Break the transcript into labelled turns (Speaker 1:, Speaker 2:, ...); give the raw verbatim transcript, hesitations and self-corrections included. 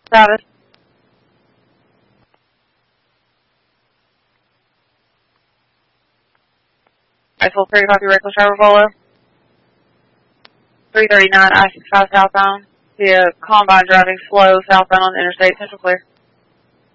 Speaker 1: Travis. I full three copy reckless driver Volo. three thirty-nine I sixty-five southbound. Via Combine driving slow southbound on the interstate. Central clear.